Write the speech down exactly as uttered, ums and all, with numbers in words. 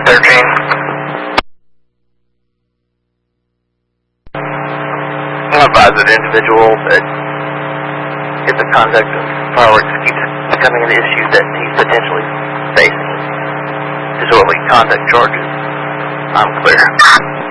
thirteen. I'm advised that individual that if the conduct of fireworks keeps becoming an issue that he's potentially facing disorderly conduct charges, I'm clear.